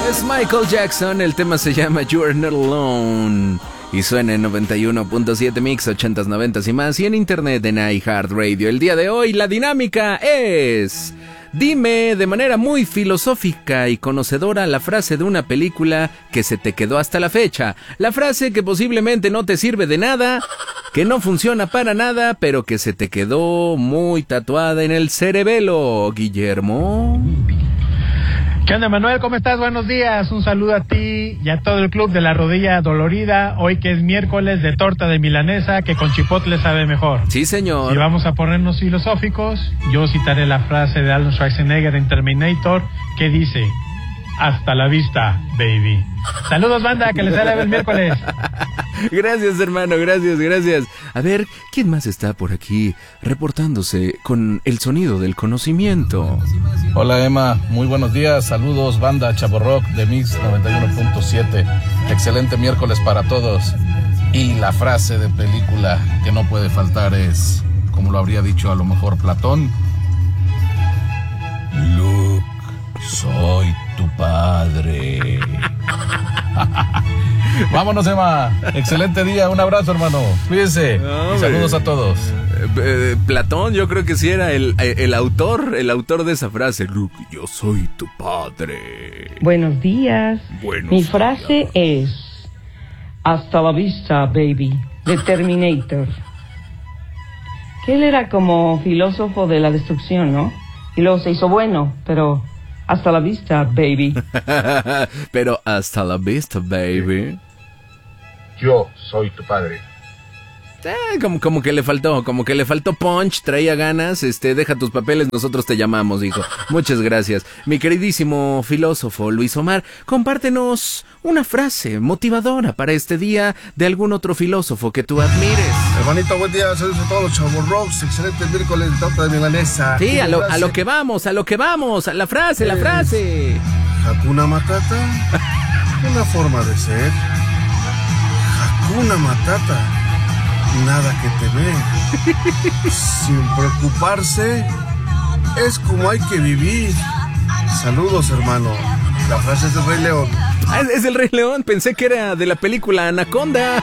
Es Michael Jackson, el tema se llama You're Not Alone y suena en 91.7 Mix, 80s, 90s y más, y en internet en iHeartRadio. El día de hoy la dinámica es: dime de manera muy filosófica y conocedora la frase de una película que se te quedó hasta la fecha. La frase que posiblemente no te sirve de nada, que no funciona para nada, pero que se te quedó muy tatuada en el cerebelo, Guillermo. ¿Qué onda, Manuel? ¿Cómo estás? Buenos días. Un saludo a ti y a todo el club de la rodilla dolorida. Hoy que es miércoles de torta de milanesa, que con chipotle sabe mejor. Sí, señor. Y vamos a ponernos filosóficos. Yo citaré la frase de Arnold Schwarzenegger en Terminator, que dice: hasta la vista, baby. Saludos, banda, que les sale el miércoles. Gracias, hermano, gracias. A ver, ¿quién más está por aquí reportándose con el sonido del conocimiento? Hola, Emma, muy buenos días. Saludos, banda Chaborrock de Mix 91.7. Excelente miércoles para todos. Y la frase de película que no puede faltar es, como lo habría dicho a lo mejor Platón: Luke, soy tu padre. Vámonos, Emma. Excelente día. Un abrazo, hermano. Cuídense. No, y saludos a todos. Platón, yo creo que sí era el autor de esa frase. Luke, yo soy tu padre. Buenos días. Mi frase es: hasta la vista, baby, de Terminator. Que él era como filósofo de la destrucción, ¿no? Y luego se hizo bueno, pero hasta la vista, baby. Pero hasta la vista, baby. Yo soy tu padre. Como que le faltó punch, traía ganas. Deja tus papeles, nosotros te llamamos, hijo. Muchas gracias. Mi queridísimo filósofo Luis Omar, compártenos una frase motivadora para este día de algún otro filósofo que tú admires. Hermanito, buen día, saludos a todos los Chavorrocks. Excelente miércoles de torta de milanesa. Sí, a lo que vamos, a la frase. Hakuna Matata, una forma de ser. Hakuna Matata, nada que temer. Sin preocuparse, es como hay que vivir. Saludos, hermano. La frase es del Rey León. Ah, es del Rey León, pensé que era de la película Anaconda.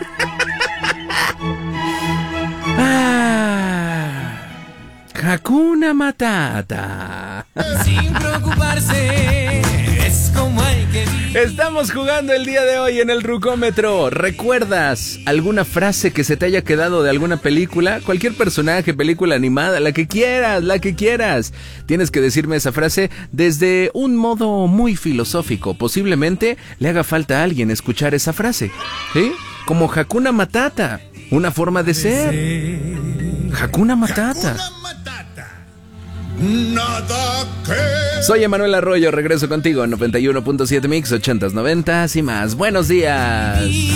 Hakuna Matata. Sin preocuparse, es como hay que vivir. Estamos jugando el día de hoy en el Rucómetro. ¿Recuerdas alguna frase que se te haya quedado de alguna película? Cualquier personaje, película animada, la que quieras. Tienes que decirme esa frase desde un modo muy filosófico. Posiblemente le haga falta a alguien escuchar esa frase, ¿sí? Como Hakuna Matata, una forma de ser. Hakuna Matata. Nada que... Soy Emanuel Arroyo, regreso contigo en 91.7 Mix, 80s, 90s y más. Buenos días.